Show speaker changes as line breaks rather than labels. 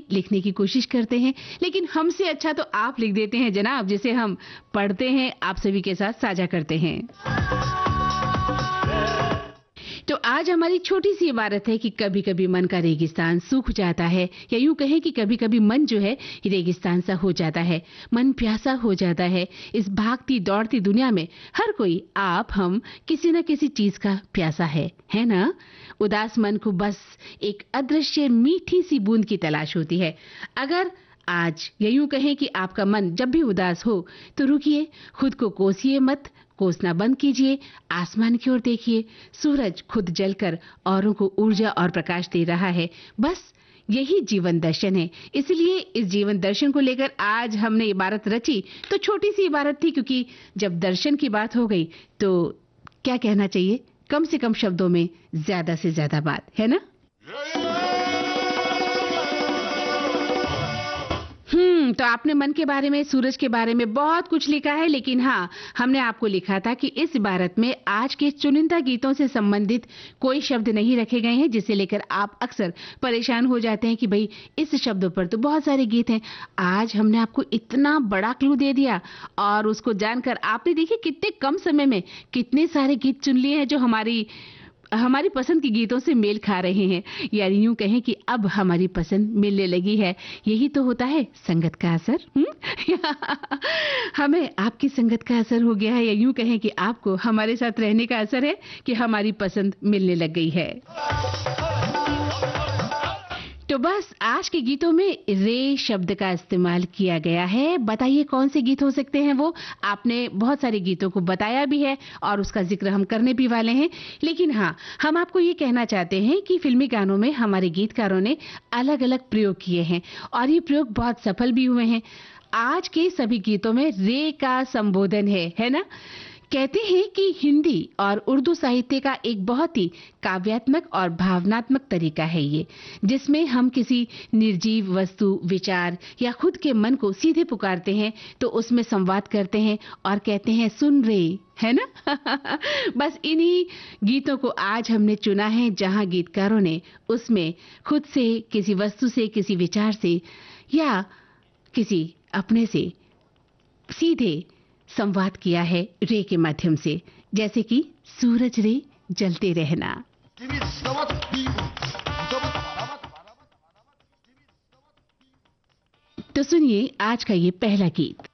लिखने की कोशिश करते हैं, लेकिन हमसे अच्छा तो आप लिख देते हैं जनाब, जिसे हम पढ़ते हैं, आप सभी के साथ साझा करते हैं। तो आज हमारी छोटी सी इबारत है कि कभी कभी मन का रेगिस्तान सूख जाता है, या यूं कहें कि कभी कभी मन जो है रेगिस्तान सा हो जाता है, मन प्यासा हो जाता है। इस भागती दौड़ती दुनिया में हर कोई, आप हम, किसी न किसी चीज का प्यासा है ना? उदास मन को बस एक अदृश्य मीठी सी बूंद की तलाश होती है। अगर आज यूं कहें कि आपका मन जब भी उदास हो तो रुकिए, खुद को कोसिए मत, कोसना बंद कीजिए, आसमान की ओर देखिए। सूरज खुद जलकर औरों को ऊर्जा और प्रकाश दे रहा है। बस यही जीवन दर्शन है। इसलिए इस जीवन दर्शन को लेकर आज हमने इबारत रची। तो छोटी सी इबारत थी, क्योंकि जब दर्शन की बात हो गई तो क्या कहना चाहिए, कम से कम शब्दों में ज्यादा से ज्यादा बात, है ना? तो आपने मन के बारे में, सूरज के बारे में बहुत कुछ लिखा है, लेकिन हाँ, हमने आपको लिखा था कि इस इबारत में आज के चुनिंदा गीतों से संबंधित कोई शब्द नहीं रखे गए हैं, जिसे लेकर आप अक्सर परेशान हो जाते हैं कि भाई इस शब्दों पर तो बहुत सारे गीत हैं। आज हमने आपको इतना बड़ा क्लू दे दिया, और उसको जानकर आपने देखिए कितने कम समय में कितने सारे गीत चुन लिए हैं जो हमारी पसंद के गीतों से मेल खा रहे हैं। यानी यूं कहें कि अब हमारी पसंद मिलने लगी है। यही तो होता है संगत का असर। हमें आपकी संगत का असर हो गया है, या यूं कहें कि आपको हमारे साथ रहने का असर है कि हमारी पसंद मिलने लग गई है। तो बस आज के गीतों में रे शब्द का इस्तेमाल किया गया है। बताइए कौन से गीत हो सकते हैं वो? आपने बहुत सारे गीतों को बताया भी है और उसका जिक्र हम करने भी वाले हैं। लेकिन हाँ, हम आपको ये कहना चाहते हैं कि फिल्मी गानों में हमारे गीतकारों ने अलग अलग प्रयोग किए हैं, और ये प्रयोग बहुत सफल भी हुए हैं। आज के सभी गीतों में रे का संबोधन है ना? कहते हैं कि हिंदी और उर्दू साहित्य का एक बहुत ही काव्यात्मक और भावनात्मक तरीका है ये, जिसमें हम किसी निर्जीव वस्तु, विचार या खुद के मन को सीधे पुकारते हैं, तो उसमें संवाद करते हैं और कहते हैं सुन रे, है ना? बस इन्हीं गीतों को आज हमने चुना है, जहां गीतकारों ने उसमें खुद से, किसी वस्तु से, किसी विचार से या किसी अपने से सीधे संवाद किया है रे के माध्यम से, जैसे कि सूरज रे जलते रहना। तो सुनिए आज का ये पहला गीत।